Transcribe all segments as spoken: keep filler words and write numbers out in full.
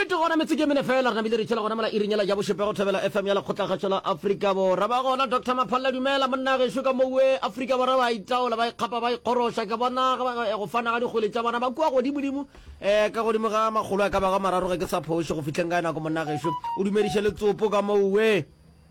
Nete gona metse ke mene fela re na bile re tshela gona mala irinyela ya boshepego thobela F M ya la khotlagatshela Afrika Borwa ba gona Doctor Maphalla dumela monna ge shuka mowe Afrika Borwa ba itaola ba ikgapa ba ikorosha ka bona go fana ga digole tsa bona ba kwa go dimodimo eh ka godimo ga magolo ka ba ga mararo ge ke sa phoshe go fitleng ka ena go monna ge shu o dumedishe le tsopo ka mowe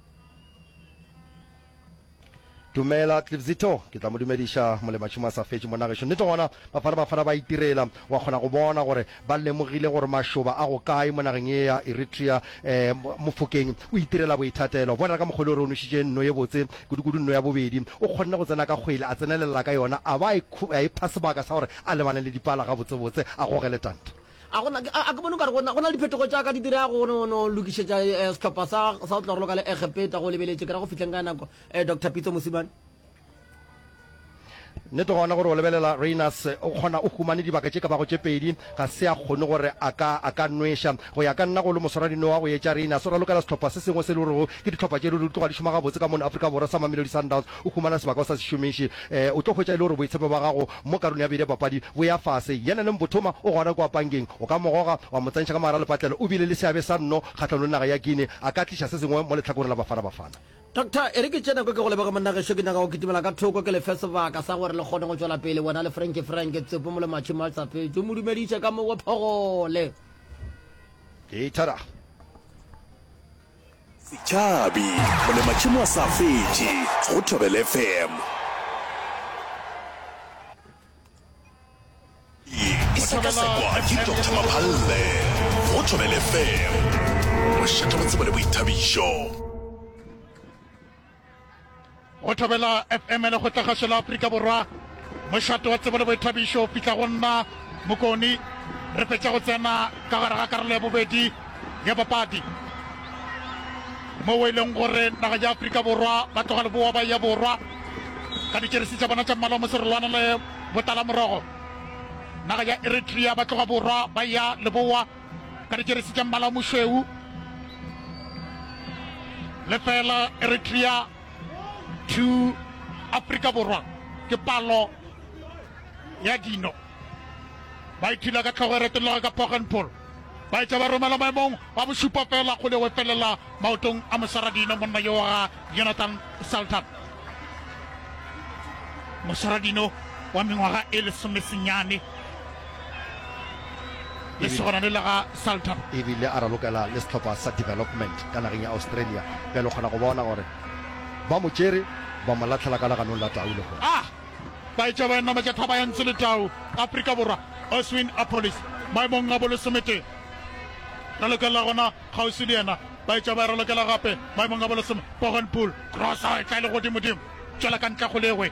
Dumela Clipzito ke tla mo dumedisha molematshima sa fetše mona ge nete gona ba fana ba fana ba itirela wa khona go bona gore ba lemogile gore mashoba a go kae monageng e ya Eritrea eh mofokeng o itirela bo ithatelo bona ka mogolo re o nošitše nno ye botse kudukudu nno ya bobedi o kgonne go tsena ka kgwele a tsenelela ka yona a ba e phasebaka sa gore a lebane le dipala ga botse botse a gogele tanta a gona a ka bona ka gona gona diphetogo tsa ka di dira go no no lukisetsa stoppa sa sa tla go ka le egepeta go lebeletse ka go fitleng ka nako eh Doctor Pitso Mosimane nete gona gore o lebelela Reiners o kgona o humane dibaka tše ka bago tše pedi ga se a kgone gore a ka a ka nwesha go ya ka nna go le moswaradino wa go etša Reiners o raloka la setlhopha se sengwe se le gore ke ditlhopha tše di tloga di šoma gabotse ka mona Afrika Borwa sa Mamelodi Sundowns o humana sebaka o sa se šomiše um o tlo hwetša e le gore boitshepo ba gago mo karolong ya bedi ya papadi bo ya fase yena leng bothoma o gona kwa pankeng o ka mogoga wa mo tsentšha ka mogara lepatlelo o bile le seabe sa nno kgatlhanong naga ya Guinea a ka tliša se sengwe mo letlhakoreng la Bafana Bafana Doctor Eric Chena go ke go lebega monna ge sho ke naka go kitimela ka thoko ke le festival ka sa gore le gone go tswela pele bona le Frank Frank tsepo mo le matshima tsa pe jo mo dumedisha ka mo go phogole ke thara Sichabi mo le matshima sa fetše go thobela F M Isakasekwa ke Doctor Maphalla go thobela F M mo shata mo tsebole boithabisho go thobela F M le go tlhagasela Afrika Borwa moshato wa tsebole boithabisho pitla go nna mokoni re fetša go tsena ka gare ga karolo ya bobedi ya papadi mo o e leng gore naga ya Afrika Borwa ba tloga leboa ba ya borwa ka ditšeresi tša bona tša mmala mo serolwana le botala morogo naga ya Eritrea ba tloga borwa ba ya leboa ka ditšeresi tša mmala mošweu le fela Eritrea to Afrika Borwa ke palo ya dino ba ithila ka tlhogo re tloga ka Poggenpoel ba itse ba romela maemong wa bosupa fela go le we felela maotong a mosaradino monna yo wa Jonathan Sultan mosaradino wa mengwaga e le somesenyane le sogana le ga Sultan e bile a ralokela le setlhopha sa development ka nageng ya Australia pele kgona go bona gore ba mo tšere ba mo latlhela ka laganong la tau le gore ah ba itse ba nna matša thaba ya ntse le tau Afrika Borwa Oswin Apolis maemong a bole somete ralokela gona gausi le ena ba itse ba ralokela gape maemong a bole some Poggenpoel crosser e tla le godimodimo tšwela ka ntla go lewe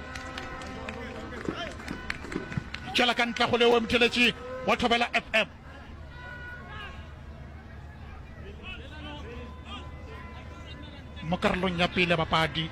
tšwela ka ntla go lewe motheletši wa thobela F M mo karolong ya pele bapadi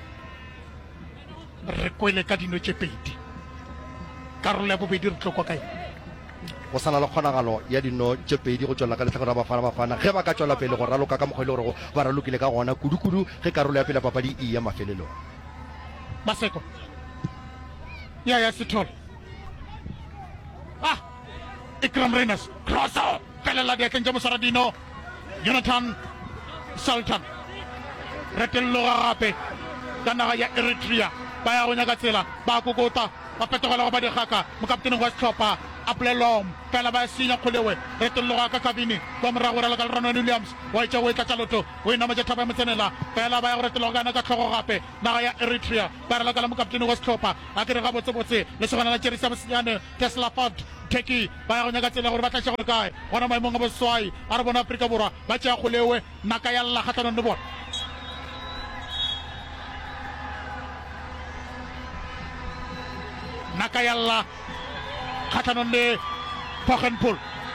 re kwele ka dino tše pedi karolo ya bobedi re tlokwa kae go sana le kgonagalo ya dino tše pedi go tswela ka letlhakore la Bafana Bafana ge ba ka tswela pele go raloka ka mokgwa e le gore ba ralokile ka gona kudukudu ge karolo ya pele papadi e ya mafelelong Maseko ya ya Sithole ah Ikram Reiners crosser felela diatleng tša mosaradino Jonathan Sultan retelloga gape ka naga ya Eritrea ba ya go nyaka tsela ba kokota ba petogela go ba dikgaka mokapteneng wa setlhopha Apelelom fela ba senya kgolewe retelloga ka kabine kwa morago rala ka Ronwen Williams wa itša o e tlatša loto o ena matša thaba ya motsenela fela ba ya go retelloga kana ka tlhogo gape naga ya Eritrea ba rala ka la mokapteneng wa setlhopha a kere ga botsebotse le sogana la tšerisa bosenyane Tesla Ford Teki ba ya go nyaka tsela gore ba tlatša gore kae gona maemong a boswai a re bona Afrika Borwa ba tšea kgolewe naka ya lla kgatlanong le bona naka ya lla kgatlanong le Poggenpoel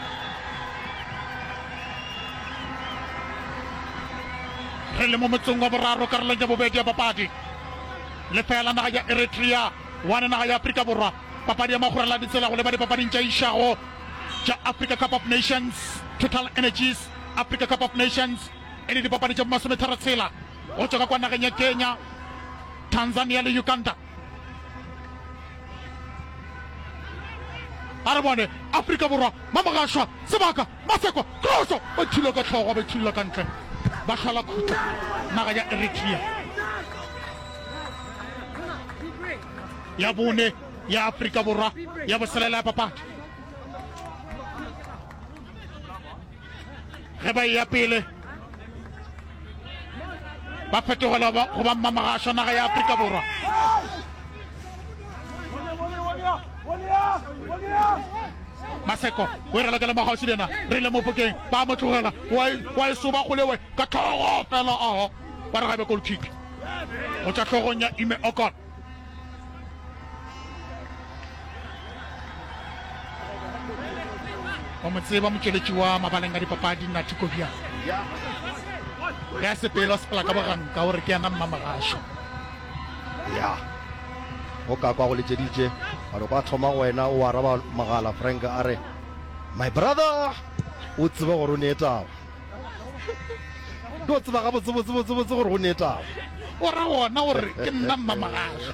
re le mo motsong wa boraro karolong ya bobedi ya papadi le fela naga ya Eritrea wane naga ya Afrika Borwa papadi ya magorela ditsela go le ba dipapading tša išago tša Africa Cup of Nations Total Energies Africa Cup of Nations e le dipapadi tša masometharo tshela go tšwa ka kwa nageng ya Kenya Tanzania le Uganda a re bone Afrika Borwa Mamagashwa Sebaka Maseko Kroso ba thilo ka tlhogo ba thilo ka ntle ba hlala khutla naga ya Eritrea ya bone ya Afrika Borwa ya boselela papadi ge ba ya pele ba fetogola go ba Mamagashwa naga ya Afrika Borwa Maseko o re la ka le magausi lena re le mo pokeng ba mo tlogela wa e soba go lewe ka tlhogo fela a ba re ga be goal kick o tla tlhogong ya Ime Okon o mo tseba motsweletši wa mabaleng a dipapadi Nathi Kobia ge a sepelo sepela ka boganka gore ke yana Mamagashwa ya o ka kwa go letseditše a re kwa thoma wena o araba magala Frank a re my brother o tseba gore o neetago do tseba ga botsebotsebotsebotse gore o neetago o ra gona gore ke nna Mamagashwa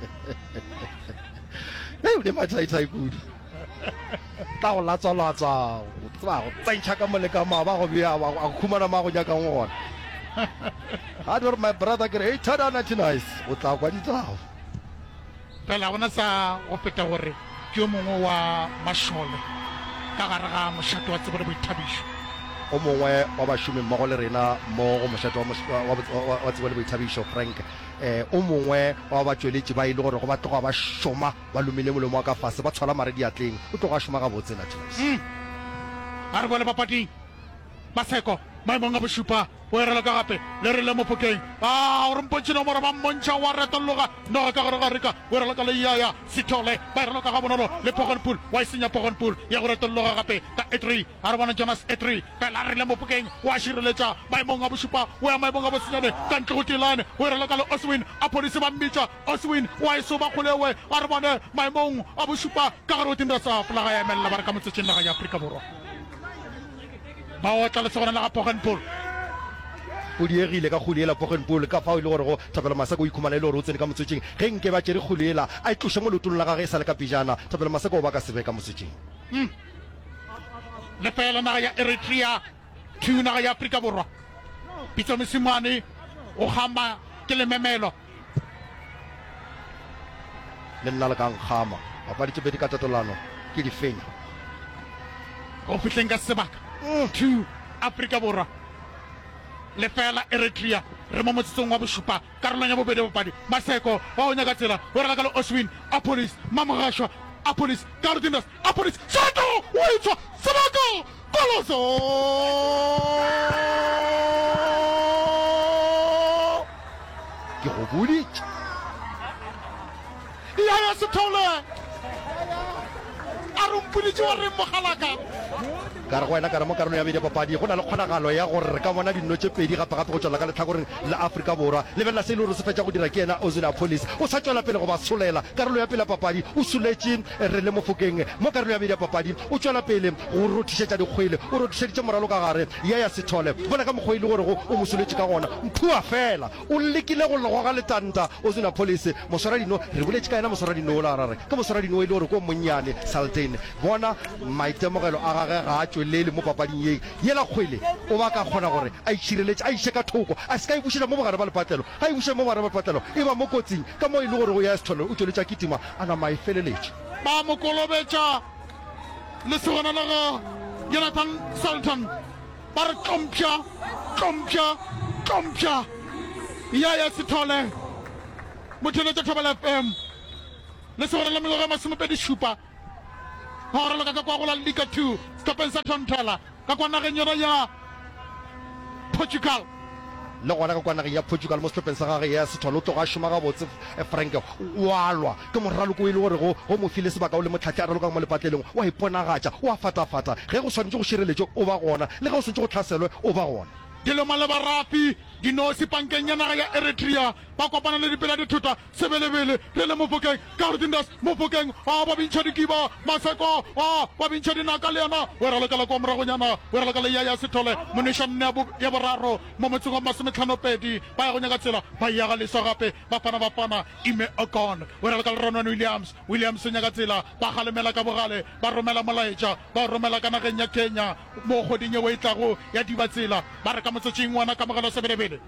e o le mathaithai kudu ta go latswalatswa o tseba go tsaintšha ka moleka maba go bea a khumana ma go nyakang gona a di gore my brother ke re hey tada nice o tla kwa ditao fela gona sa go feta gore ke yo mongwe wa Mashole ka gare ga mošato wa tsebo le boithabišo o mongwe wa bašomi mmogo le rena mo go mošato wa tsebo le boithabišo Frank eh o mongwe wa batsweletši ba ile gore go ba tloga ba šoma ba lomile molemo wa ka fase ba tshwala mare diatleng o tloga šoma ga botse Nathi a re bole papading Maseko maemong a bošupa o erela ka gape le re le mo pokeng a gore mpontšhe nomoro ba mmontšha wa retologa noga ka gore ga reka o erela ka le yaya Sithole ba erela ka ga bonolo le Pogonpool wa e senya Pogonpool ya go retologa gape ka Etri a re bona Jonas Etri fela re le mo pokeng wa šireletša maemong a bošupa o ya maemong a bosenyane ka ntle go tilane o erela ka le Oswin a polisi ba mmitša Oswin wa e soba kgolewe a re bone maemong a bošupa ka gare o tindira sa folaga ya emelela ba re ka motsetšeng naga ya Afrika Borwa ba otla le segona la ga Pogonpool o diegile ka kgoliela Pogonpool ka fao e le gore go Thapelo Maseko o ikhumana e le gore o tsene ka motswetšeng ge nke ba tšere kgoliela a e tloše mo leotong la gage e sa le ka pijana Thapelo Maseko o ba ka sebe ka motswetšeng lefela naga ya Eritrea two naga ya Afrika Borwa Pitso Mosimane o gama ke lememelo le nna le ka nkgama papadi tše pedi ka tatolano ke di fenya go fitlheng ka sebaka two Afrika Borwa lefela Eritrea re mo motsetsong wa bošupa karolong ya bobedi bopadi Maseko wa o nyaka tsela o rela ka le Oswin a police Mamagashwa a police Gardindas a police shato o itswa Sebaka Koloso ke go boditše ya ya Sithole a rumpulitše wa re mogalaka ka re go wena ka re mo karolo ya bedi papadi go na le kgonagalo ya gore re ka bona dino tše pedi gape-gape go tswela ka letlhakoreng la Afrika Borwa lebelela se e le gore se fetša go dira ke ena Ozuna Police o sa tswela pele go ba solela karolo ya pele ya papadi o soletše re le mo fokeng mo karolo ya bedi ya papadi o tswela pele go rothišetša dikgwele o rothišeditše moralo ka gare ya ya Sithole bona ka mokgwa e le gore o mo soletše ka gona mphua fela o lekile go legoga letanta Ozuna Police moswaradino re boletše ka ena moswaradino o la rare ka moswaradino e le gore ko monnyane Sultan bona maitemogelo a gage ga a tswelele mo papading ye yela kgwele o ba ka kgona gore a itšhireletše a iše ka thoko a se ka e bušela mo bogare ba lepatlelo a e bušela mo bogare ba lepatlelo e ba mo kotsing ka mo e le gore go ya Sithole o tsweletša kitima a nama e feleletše ba mo kolobetša le segona la ga Jonathan Sultan ba re tlompša tlompša tlompša ya ya Sithole motheletša Thobela F M le segona la mengwaga masomepedi šupa ga gore le ka kwa go la Liga two stopeng sa Tontala ka kwa nageng yona ya Portugal le gona ka kwa nageng ya Portugal mo setlhopheng sa gage ya Sithole o tloga a šoma ga botse Frank o alwa ke moraloko e le gore go mo file sebaka o le motlhatlhe a ralokang mo lepatleleng wa iponagatša o a fatafata ge go swanetse go šireletše o ba gona le ge go swanetse go tlhaselwe o ba gona diloma le barapi dinosi pankeng ya naga ya Eritrea ba kopana le dipela di thuta sebelebele le le Mofokeng Cardinals Mofokeng a ba bintšha dikiba Maseko a ba bintšha dinaka le yona o ra lekala kwa moragonyana o ra lekala ya ya Sithole monešane ya boraro mo motseng wa masometlhanopedi ba ya go nyaka tsela ba ya ga leso gape bafana bafana Ime Ocon o ra lekala Ronwen Williams Williams o nyaka tsela ba galemela ka bogale ba romela molaetša ba romela ka nageng ya Kenya mo goding e o e tlago ya diba tsela ba re ka motsotšing ngwana ka mogala sebelebele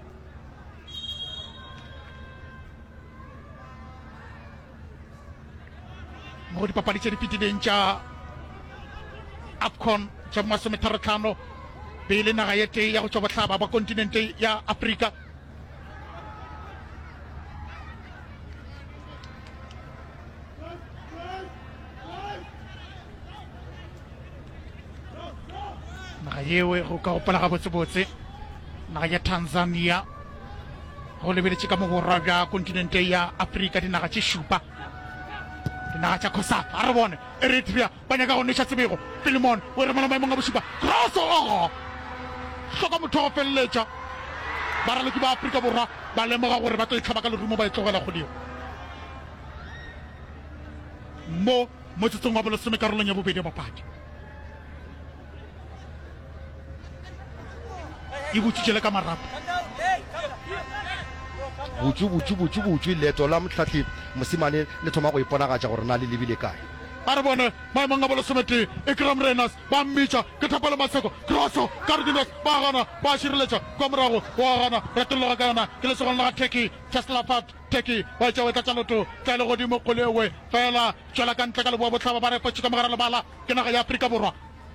mo dipapadi tše di fetileng tša AFCON tša masometharatlhano pele naga ye tee ya go tšwa bohlaba ba kontinente ya Afrika naga yewe go ka gopola gabotsebotse naga ya Tanzania go lebeletše ka mogorwa bja kontinente ya Afrika dinaga tše šupa dinaga tša COSATU a re bone Eritrea ba nyaka go neša tsebego Filimon o re mola maemong a bošupa Kroso ogo hloka motho go feleletša baraloki ba Afrika Borwa ba lemoga gore ba tlo itlhaba ka lerumo ba e tlogela godimo mo motsotsong wa bolesome karolong ya bobedi ya bapadi e botsitšele ka marapo botsu botsu botsu botsu leeto la motlhatlhi mosimane le thoma go iponagatša gore na le lebile kae a re bone maemong a bolesomete Ikram Reyners ba mmitša ke Thapelo Maseko Kroso Cardinals ba gana ba šireletša kwa morago wa gana retologa ka yona ke lesogong la ga Teki Cheslafat Teki wa tša wetla tša loto tla le godimo kgolewe fela tšwela ka ntle ka leboa botlhaba ba repotše ka mogara lebala ke naga ya Afrika Borwa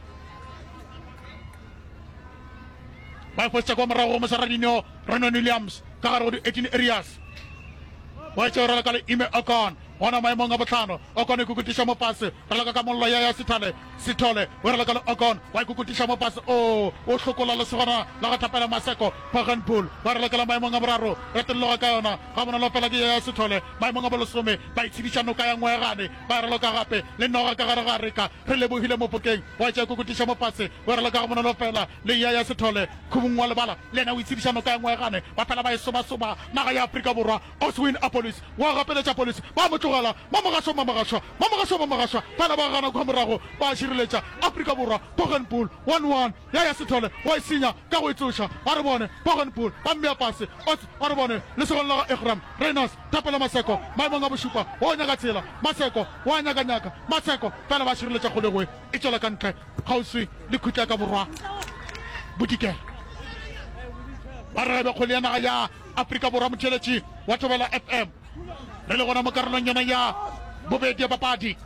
ba efotša kwa morago go mosaradineo Ronwen Williams ka gare go di-eighteen areas wa tšeo re leka le Ime Ocon gona maemong a botlhano Ocon e kukutiša mo pase re leka ka mollo ya ya Sithole Sithole o re leka le Ocon wa e kukutiša mo pase o o hlokola lesogana la go Thapelo Maseko Pagenpool ba re leka le maemong a boraro re telloga ka yona ga bonolo fela ke ya ya Sithole maemong a bolesome ba itshediša noka ya ngwegane ba re loka gape le noga ka gare ga reka re lebogile Mofokeng wa tša e kukutiša mo pase o re leka ga bonolo fela le ya ya Sithole khubung wa lebala le ena o itshediša noka ya ngwegane ba fela ba e somasoba naga ya Afrika Borwa Oswin Apolis wa gapeletša Police ba mo tlogela mamagaswa mamagaswa mamagaswa mamagaswa fela ba gana kwa morago ba šireletša Afrika Borwa Pagenpool one one ya ya Sithole wa isenya ka go itsoša a re bone Pagenpool ba mmea pase a re bone lesogong la ga Ikram Reyners Thapelo Maseko maemong a bošupa o nyaka tsela Maseko wa nyakanyaka Maseko fela ba šireletša kgolegwe e tšwela ka ntle kgauswi le khutla ka borwa Bodikela ba re be kgole ya naga ya Afrika Borwa motheletši wa Thobela F M re le gona mo karolong yona ya bobedi ya papadi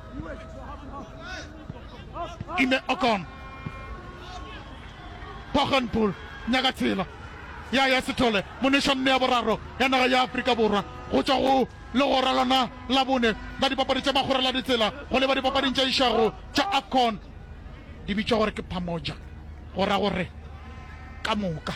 Ime Ocon Pagenpool nyaka tsela ya ya Sithole monešane ya boraro ya naga ya Afrika Borwa go tšwa go legora lona la bone ba dipapadi tša magorela ditsela go leba dipapading tša išago tša AFCON di bitšwa gore ke phamoja go ra gore ka moka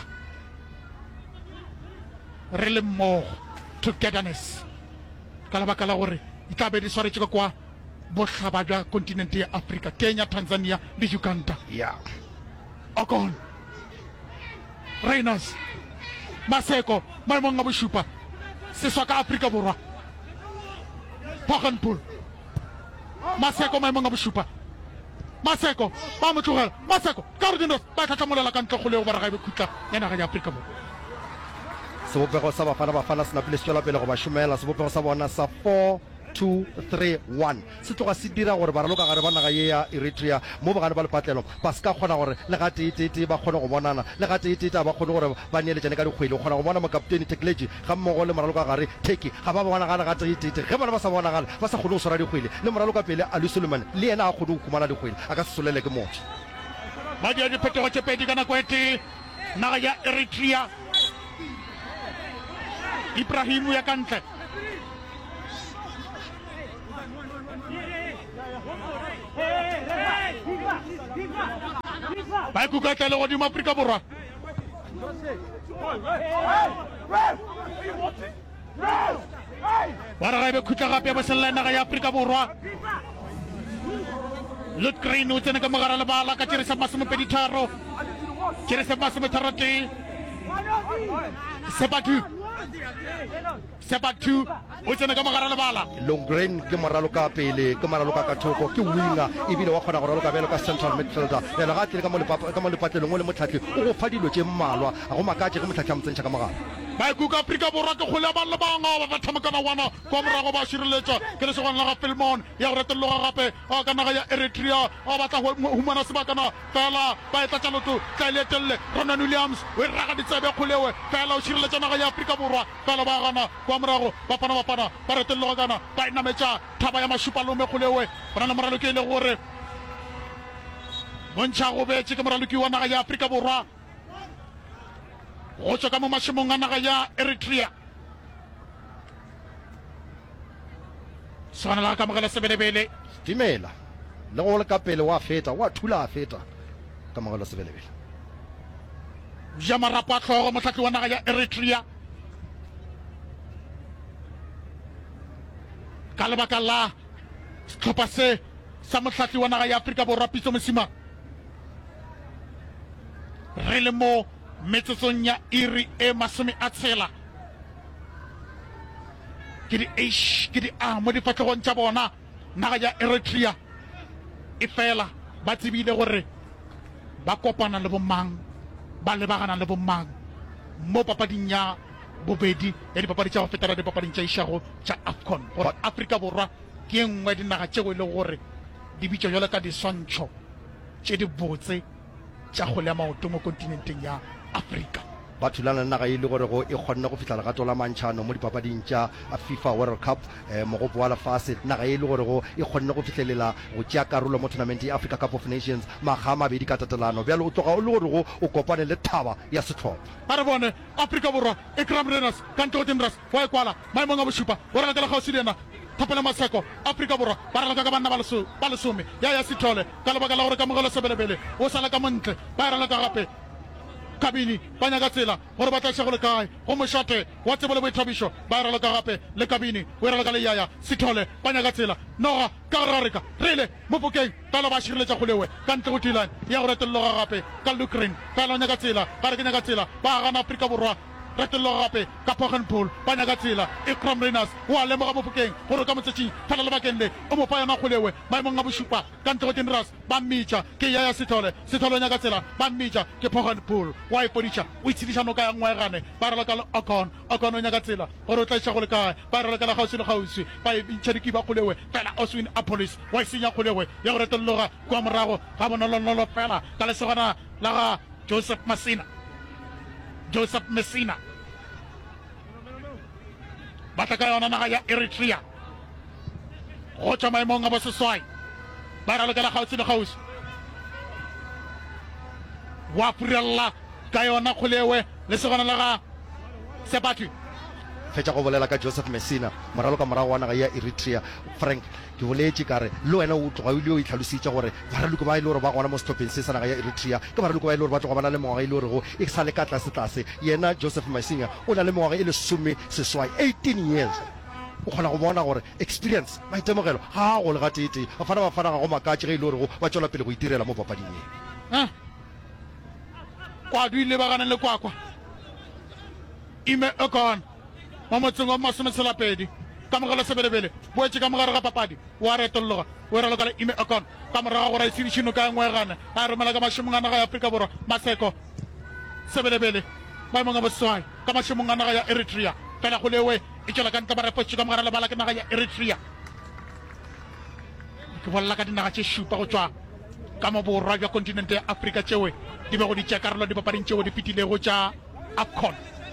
re le mmogo togetherness ka lebaka la gore di tla be di swaretše ka kwa bohlaba bja kontinente ya Afrika Kenya Tanzania le Uganda ya Ocon Reyners Maseko maemong a bošupa seswa ka Afrika Borwa Pagenpool Maseko maemong a bošupa Maseko ba mo tlogela Maseko Cardinals ba tlhatlhamolela ka ntle kgolego ba re ga e be khutla ya naga ya Afrika Borwa sebopego sa bafana bafana se napile se tswela pele go ba šomela sebopego sa bona sa four two three one se tloga se dira gore ba raloka gare ba naga ye ya Eritrea mo bogane ba lepatlelo ba se ka kgona gore le ga teetete ba kgone go bonana le ga teetete ba kgone gore ba neeletšane ka dikgwele o kgona go bona mokapiteni Tekleji ga mmogo le moraloka gare Teki ga ba bonagale ga teetete ge bana ba sa bonagale ba sa kgone go swara dikgwele le moraloka pele Ali Suleiman le yena a kgone go khumana dikgwele a ka se solele ke motho ba dia diphetogo tše pedi ka nako e tee naga ya Eritrea Ibrahimu ya kantle ba ikuka le godimo Afrika Borwa ba re ga e be khutla gape ya boselela naga ya Afrika Borwa Lutgreen o tsene ka mogara lebala ka tšeresa masomepedi tharo tšeresa masometharo tee Sebatu Sepak two o tsena ka mogara le bala Longren ke moralo ka pele ke moralo ka ka thoko ke winga ebile wa kgona go raloka belo ka central midfielder ya ga tle ka mo le ka mo le patlelo mo le motlhatli o go fa dilo tse mmalwa a go makatse ke motlhatli a motsentsha ka mogara ba ikuka Afrika Borwa ke gole ba le banga ba thamakana wana kwa morago ba shireletsa ke le segwana la ga Filmon ya go retologa gape a ka naga ya Eritrea a batla go humana sebakana fela ba etla tshaloto tla ile telle Ronan Williams we raga ditsebe kholewe fela o shireletsa naga ya Afrika Borwa fela ba gana kwa morago ba pana ba pana ba retologa kana ba ina metsa thaba ya mashupa lome kholewe bana moralo ke le gore bontsha go betse ke moralo ke wa naga ya Afrika Borwa go tswa ka mo mashimong a naga ya Eritrea swana la ka mogela sebelebele dimela le go le ka pele wa feta wa thula a feta ka mogela sebelebele ja marapo a tlhogo motlhatli wa naga ya Eritrea ka lebaka la setlhopha se sa motlhatli wa naga ya Afrika Borwa Pitso Mosima re le mo metsotson ya iri e masome a tshela ke di eish ke di a mo difatlhegong tsa bona naga ya Eritrea e fela ba tsebile gore ba kopana le bomang ba lebagana le bomang mo papading ya bobedi ya dipapadi tsa go fetela dipapading tsa ishago tsa AFCON gore Afrika Borwa ke nngwe dinaga tseo e le gore di bitso jalo ka diswantšho tse di botse tsa go le maoto mo kontinenteng ya Africa ba thulana naga e le gore go e kgonna go fitla legato la mantšhano mo dipapading tša FIFA World Cup mo go boa lefase naga e le gore go e kgonne go fitlelela go tšea karolo mo tournament ya Africa Cup of Nations maga a mabedi ka tatelano bjalo o tloga o le gore go o kopane le thaba ya setlhopha ba re bone Afrika Borwa e Ikram Renas kanto Timras wa e kwala maemong a bosupa o rela ka le gausi le ena thapela maseko Afrika Borwa ba rela ka banna ba leso ba lesome ya ya Sithole ka lebaka la gore ka mogelo sebelebele o sala ka montle ba rela ka gape Kabini banya ka tsela gore ba tla tshego le kae go moshate wa tsebole boithabišo ba rela ka gape le Kabini o rela ka le yaya Sithole banya ka tsela noga ka gore reka rile mo bokeng ka lo ba shireletsa go lewe ka ntle go tilan ya go retologa gape ka Ukraine ka lo nya ka tsela ka re ke nya ka tsela ba gana Afrika Borwa retologa gape ka Pogenpool banya ka tsela Ikram Renas wa le mo ga bokeng gore ka motsetsi fela le bakeng le o mo pa yona go lewe maemong a bosupa ka ntle go Timras ba mmitša ke yaya Sithole Sithole nya ka tsela ba mmitša ke Pogenpool wa ipoditša o itshediša no ka ya ngwe gane ba rela ka le Akon Akon o nya ka tsela gore o tla tša go le kae ba rela ka la gausi le gausi ba intšha dikiba go lewe fela Oswin Apolis wa isenya go lewe ya go retologa kwa morago ga bonolonolo fela ka lesogana la ga Joseph Messina Joseph Messina batla ka yona naga ya Eritrea go tswa maemong a boseswai ba rela ka la gausi le gausi wa purella ka yona kgolewe le segona la ga Sebatu fetša go bolela ka Joseph Messina moralo ka morago wa naga ya Eritrea Frank ke boletse kare le wena o tloga o ile o itlhalositša gore baraloko ba e le gore ba gona mo setlopheng se sa naga ya Eritrea ke baraloko ba e le gore ba tloga ba na le mengwaga e le gore go e sa le ka tlase-tlase yena Joseph Messina o na le mengwaga e le some seswai eighteen years o kgona go bona gore experience maitemogelo ga a go le ga tete ba fana ba fanaga go makatše ge e le gore ba tswela pele go itirela mo papading e kwadu ile ba ganang le kwakwa Ime Akon mo motseng wa masometshela-pedi ka mogelo sebelebele boetse ka mogare ga papadi wa retologa o rela ka le Ime Akon ka moraga gore a itshedišino ka ngwe gane a romela ka mašomong a naga ya Afrika Borwa Maseko sebelebele maemong a boswai ka mašomong a naga ya Eritrea fela go lewe e tšwela ka ntle ba repotše ka mogare le bala ke naga ya Eritrea ke bolela ka dinaga tše šupa go tswa ka mo borwa bja kontinente ya Afrika tšewe di be go di tšea karolo dipapading tšeo di fetilego tša AFCON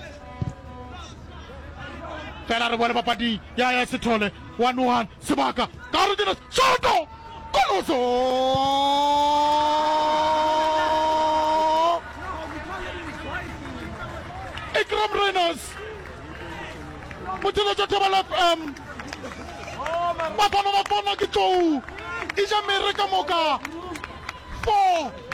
fela re bone papadi ya ya Sithole one one sebaka ka re dina shoto Koloso Ikram Renas motela tša tebala F M mapana mapana ke tou e ja mere ka moka four